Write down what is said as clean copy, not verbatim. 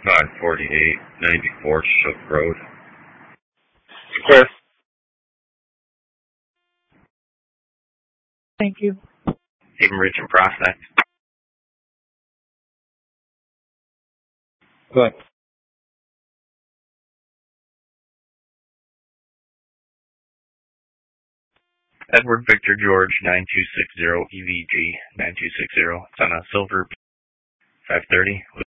54894 Shook Road. Clear. Thank you. Haven Ridge and Prospect. Good. Edward Victor George 9260 EVG 9260. It's on a silver 530.